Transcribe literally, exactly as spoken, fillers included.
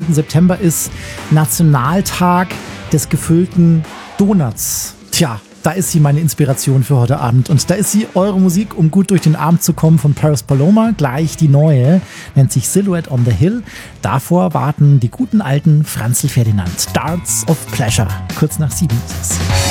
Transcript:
vierzehnten September ist Nationaltag des gefüllten Donuts. Tja, da ist sie, meine Inspiration für heute Abend. Und da ist sie, eure Musik, um gut durch den Abend zu kommen, von Paris Paloma. Gleich die neue, nennt sich Silhouette on the Hill. Davor warten die guten alten Franzl Ferdinand. Darts of Pleasure. Kurz nach sieben ist es.